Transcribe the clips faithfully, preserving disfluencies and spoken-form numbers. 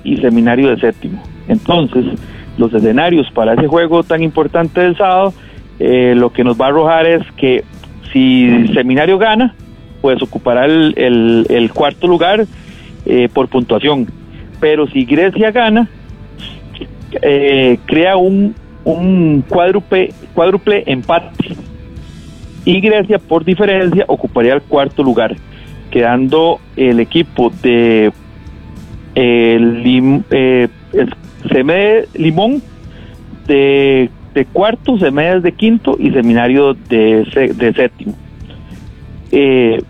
y Seminario de séptimo. Entonces, los escenarios para ese juego tan importante del sábado, eh, lo que nos va a arrojar es que si Seminario gana, pues ocupará el, el, el cuarto lugar eh, por puntuación. Pero si Grecia gana, eh, crea un, un cuádruple, cuádruple empate. Y Grecia, por diferencia, ocuparía el cuarto lugar, quedando el equipo de eh, Lim, eh, Seme Limón de, de cuarto, Semedes de quinto y Seminario de, de séptimo. Eh,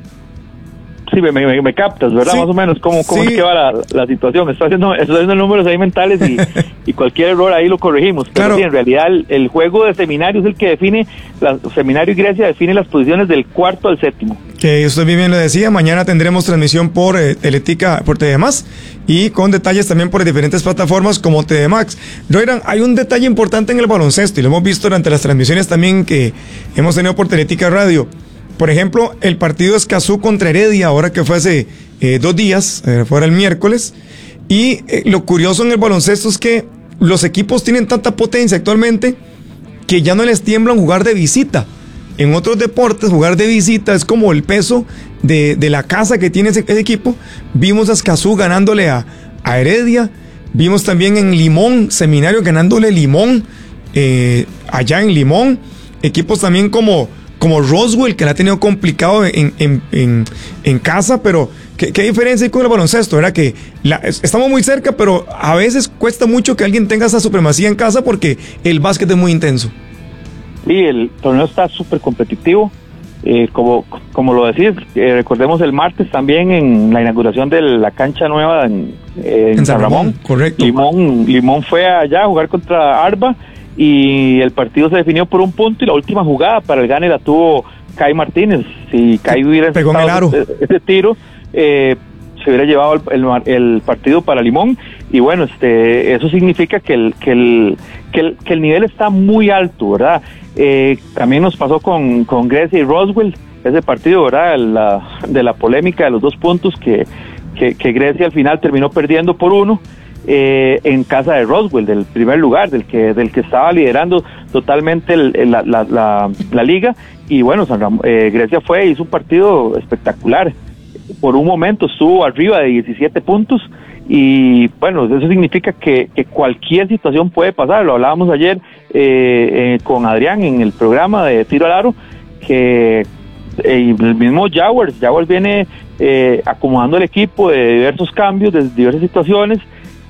sí, me, me, me captas, ¿verdad? Sí, más o menos cómo, cómo sí. es que va la, la situación. Estoy haciendo, estoy haciendo números ahí mentales y, y cualquier error ahí lo corregimos. Pero claro. Sí, en realidad el, el juego de Seminario es el que define, la, Seminario y Grecia define las posiciones del cuarto al séptimo. Que usted bien lo decía, mañana tendremos transmisión por eh, Teletica, por T V más, y con detalles también por diferentes plataformas como T V Max. Roiran, hay un detalle importante en el baloncesto, y lo hemos visto durante las transmisiones también que hemos tenido por Teletica Radio. Por ejemplo, el partido Escazú contra Heredia, ahora que fue hace eh, dos días, eh, fuera el miércoles, y eh, lo curioso en el baloncesto es que los equipos tienen tanta potencia actualmente que ya no les tiemblan jugar de visita. En otros deportes, jugar de visita es como el peso de, de la casa que tiene ese, ese equipo. Vimos a Escazú ganándole a, a Heredia. Vimos también en Limón, Seminario ganándole Limón, eh, allá en Limón. Equipos también como, como Roswell, que la ha tenido complicado en, en, en, en casa, pero ¿qué, qué diferencia hay con el baloncesto? ¿Verdad? Que la, estamos muy cerca, pero a veces cuesta mucho que alguien tenga esa supremacía en casa porque el básquet es muy intenso. Sí, el torneo está súper competitivo, eh, como, como lo decís, eh, recordemos el martes también en la inauguración de la cancha nueva en, eh, en, en San Ramón, Ramón, correcto. Limón, Limón fue allá a jugar contra Arba y el partido se definió por un punto y la última jugada para el gane la tuvo Kai Martínez. Si Kai hubiera estado ese, ese tiro, eh, se hubiera llevado el, el, el partido para Limón y bueno, este eso significa que el que el que el, que el nivel está muy alto, ¿verdad? Eh, también nos pasó con, con Grecia y Roswell, ese partido, ¿verdad? La, de la polémica de los dos puntos que, que, que Grecia al final terminó perdiendo por uno eh, en casa de Roswell, del primer lugar, del que del que estaba liderando totalmente el, el, la, la, la, la liga y bueno, San Ramón, eh, Grecia fue hizo un partido espectacular. Por un momento estuvo arriba de diecisiete puntos y bueno, eso significa que, que cualquier situación puede pasar. Lo hablábamos ayer eh, eh, con Adrián en el programa de Tiro al Aro, que eh, el mismo Jaguars, Jaguars viene eh, acomodando el equipo de diversos cambios, de diversas situaciones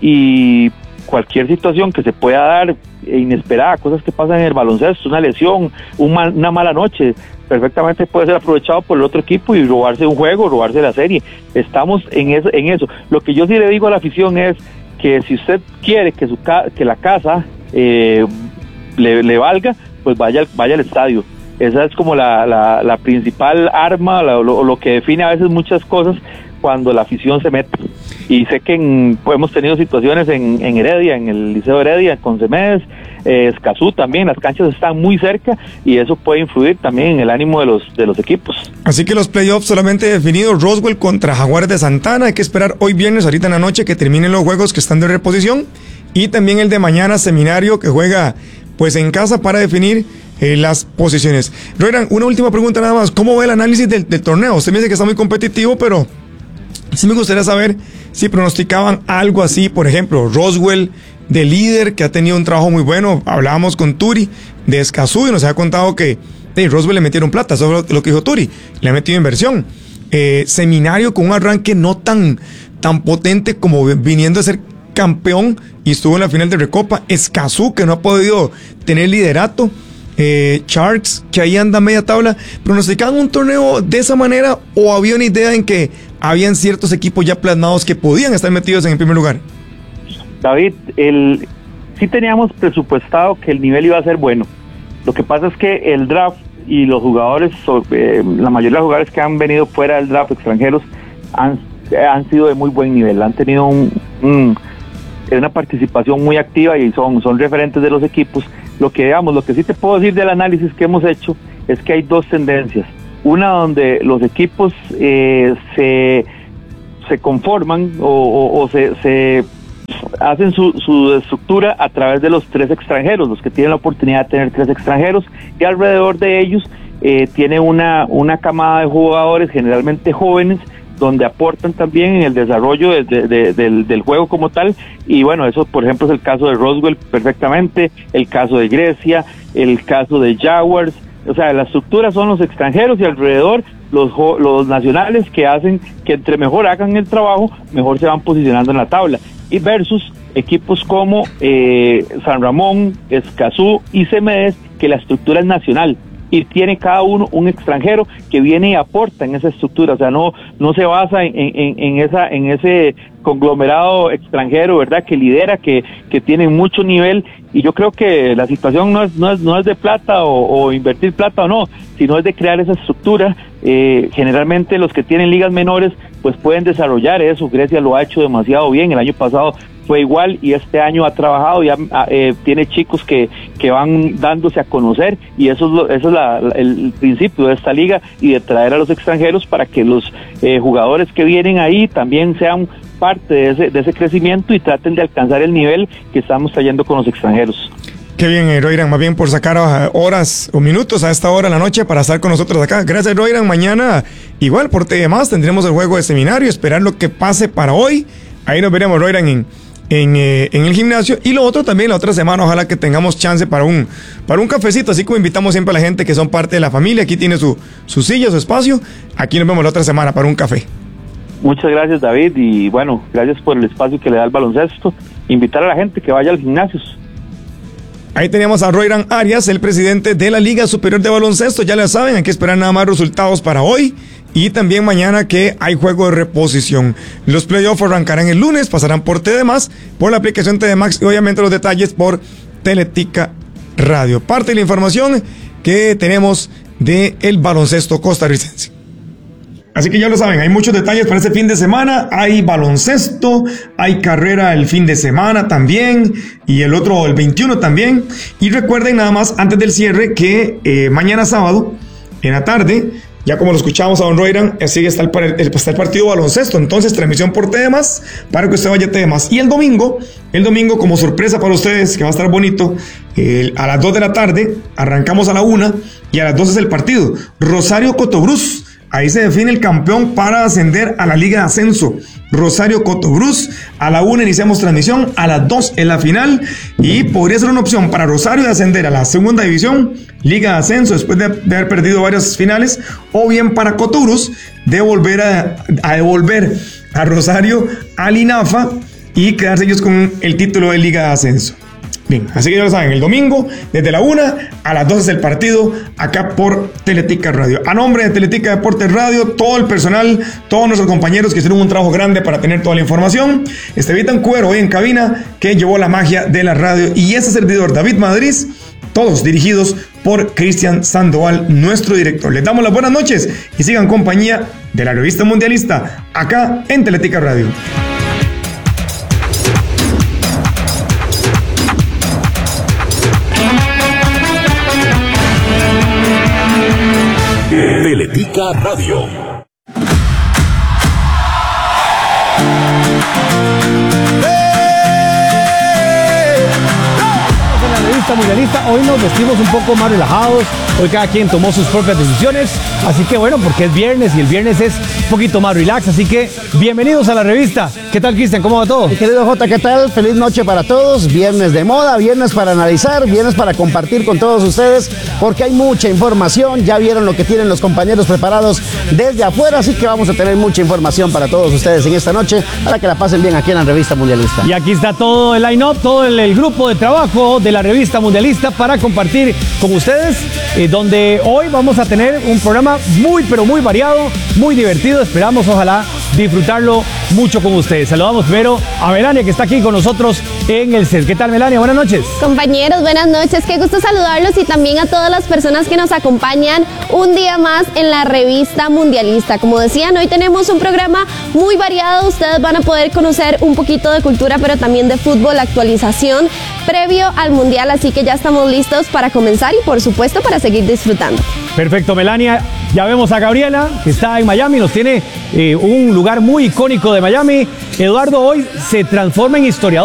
y cualquier situación que se pueda dar inesperada, cosas que pasan en el baloncesto, una lesión, un mal, una mala noche, perfectamente puede ser aprovechado por el otro equipo y robarse un juego, robarse la serie. Estamos en eso, en eso. Lo que yo sí le digo a la afición es que si usted quiere que su que la casa eh, le, le valga, pues vaya, vaya al estadio. Esa es como la, la, la principal arma, la, lo, lo que define a veces muchas cosas cuando la afición se mete. Y sé que en, pues, hemos tenido situaciones en, en Heredia, en el Liceo Heredia, con Semedes, eh, Escazú también, las canchas están muy cerca y eso puede influir también en el ánimo de los de los equipos. Así que los playoffs solamente definidos, Roswell contra Jaguares de Santana, hay que esperar hoy viernes, ahorita en la noche, que terminen los juegos que están de reposición, y también el de mañana, Seminario, que juega pues en casa para definir eh, las posiciones. Roiran, una última pregunta nada más, ¿cómo ve el análisis del, del torneo? Usted me dice que está muy competitivo, pero sí me gustaría saber si pronosticaban algo así, por ejemplo, Roswell de líder, que ha tenido un trabajo muy bueno. Hablábamos con Turi de Escazú y nos ha contado que hey, Roswell le metieron plata, eso es lo que dijo Turi, le ha metido inversión. Eh, Seminario con un arranque no tan, tan potente como viniendo a ser campeón y estuvo en la final de Recopa. Escazú, que no ha podido tener liderato. Eh, Sharks, que ahí anda media tabla. ¿Pronosticaban un torneo de esa manera o había una idea en que habían ciertos equipos ya plasmados que podían estar metidos en el primer lugar? David, el, sí teníamos presupuestado que el nivel iba a ser bueno. Lo que pasa es que el draft y los jugadores, eh, la mayoría de los jugadores que han venido fuera del draft, extranjeros, han, han sido de muy buen nivel, han tenido un, un, una participación muy activa y son, son referentes de los equipos. Lo que digamos, lo que sí te puedo decir del análisis que hemos hecho es que hay dos tendencias. Una donde los equipos eh, se, se conforman o, o, o se, se hacen su, su estructura a través de los tres extranjeros, los que tienen la oportunidad de tener tres extranjeros, y alrededor de ellos eh, tiene una, una camada de jugadores generalmente jóvenes, donde aportan también en el desarrollo de, de, de, del, del juego como tal, y bueno, eso por ejemplo es el caso de Roswell perfectamente, el caso de Grecia, el caso de Jaguars. O sea, la estructura son los extranjeros y alrededor los, los nacionales, que hacen que entre mejor hagan el trabajo, mejor se van posicionando en la tabla, y versus equipos como eh, San Ramón, Escazú y Cemedes, que la estructura es nacional y tiene cada uno un extranjero que viene y aporta en esa estructura. O sea, no no se basa en, en, en esa en ese conglomerado extranjero, ¿verdad?, que lidera, que que tiene mucho nivel. Y yo creo que la situación no es no es no es de plata o, o invertir plata o no, sino es de crear esa estructura. Eh, generalmente los que tienen ligas menores pues pueden desarrollar eso. Grecia lo ha hecho demasiado bien. El año pasado fue igual y este año ha trabajado, ya eh, tiene chicos que, que van dándose a conocer, y eso es, lo, eso es la, la, el principio de esta liga, y de traer a los extranjeros para que los eh, jugadores que vienen ahí también sean parte de ese, de ese crecimiento y traten de alcanzar el nivel que estamos trayendo con los extranjeros. Qué bien, Royran, más bien por sacar horas o minutos a esta hora de la noche para estar con nosotros acá. Gracias, Royran. Mañana, igual por T V más, tendremos el juego de seminario, esperar lo que pase para hoy. Ahí nos veremos, Royran, en En, eh, en el gimnasio, y lo otro también la otra semana, ojalá que tengamos chance para un para un cafecito, así como invitamos siempre a la gente que son parte de la familia. Aquí tiene su, su silla, su espacio. Aquí nos vemos la otra semana para un café. Muchas gracias, David, y bueno, gracias por el espacio que le da el baloncesto. Invitar a la gente que vaya al gimnasio. Ahí teníamos a Royran Arias, el presidente de la Liga Superior de Baloncesto. Ya lo saben, hay que esperar nada más resultados para hoy y también mañana, que hay juego de reposición. Los playoffs arrancarán el lunes, pasarán por T V más, por la aplicación T V Max, y obviamente los detalles por Teletica Radio. Parte de la información que tenemos de el baloncesto costarricense. Así que ya lo saben, hay muchos detalles para este fin de semana. Hay baloncesto, hay carrera el fin de semana también, y el otro el veintiuno también. Y recuerden nada más antes del cierre que eh, mañana sábado en la tarde, ya como lo escuchamos a don Royran, así está el, el, está el partido de baloncesto. Entonces, transmisión por T V más, para que usted vaya a T V más. Y el domingo, el domingo como sorpresa para ustedes, que va a estar bonito, eh, a las dos de la tarde, arrancamos a la una, y a las dos es el partido. Rosario Cotobruz. Ahí se define el campeón para ascender a la Liga de Ascenso. Rosario Cotobruz, a la una iniciamos transmisión, a las dos en la final, y podría ser una opción para Rosario de ascender a la segunda división, Liga de Ascenso, después de haber perdido varias finales, o bien para Cotobruz de volver a, a devolver a Rosario al INAFA y quedarse ellos con el título de Liga de Ascenso. Bien, así que ya lo saben, el domingo desde la una a las dos es el partido acá por Teletica Radio. A nombre de Teletica Deportes Radio, todo el personal, todos nuestros compañeros que hicieron un trabajo grande para tener toda la información. Esteban Cuero hoy en cabina, que llevó la magia de la radio, y ese servidor David Madrid, todos dirigidos por Cristian Sandoval, nuestro director. Les damos las buenas noches y sigan compañía de la revista mundialista acá en Teletica Radio. Teletica Radio. En la revista mundialista hoy nos vestimos un poco más relajados. Hoy cada quien tomó sus propias decisiones, así que bueno, porque es viernes y el viernes es un poquito más relax, así que bienvenidos a la revista. ¿Qué tal, Cristian? ¿Cómo va todo? Mi querido Jota, ¿qué tal? Feliz noche para todos. Viernes de moda, viernes para analizar, viernes para compartir con todos ustedes, porque hay mucha información. Ya vieron lo que tienen los compañeros preparados desde afuera, así que vamos a tener mucha información para todos ustedes en esta noche, para que la pasen bien aquí en la revista mundialista. Y aquí está todo el line-up, todo el, el grupo de trabajo de la revista mundialista para compartir con ustedes, eh, donde hoy vamos a tener un programa muy, pero muy variado, muy divertido. Esperamos, ojalá, disfrutarlo mucho con ustedes. Saludamos primero a Melania, que está aquí con nosotros en el set. ¿Qué tal, Melania? Buenas noches. Compañeros, buenas noches. Qué gusto saludarlos, y también a todas las personas que nos acompañan un día más en la revista mundialista. Como decían, hoy tenemos un programa muy variado. Ustedes van a poder conocer un poquito de cultura, pero también de fútbol, actualización previo al mundial. Así que ya estamos listos para comenzar y, por supuesto, para seguir disfrutando. Perfecto, Melania. Ya vemos a Gabriela, que está en Miami, nos tiene eh, un lugar muy icónico de Miami. Eduardo hoy se transforma en historiador.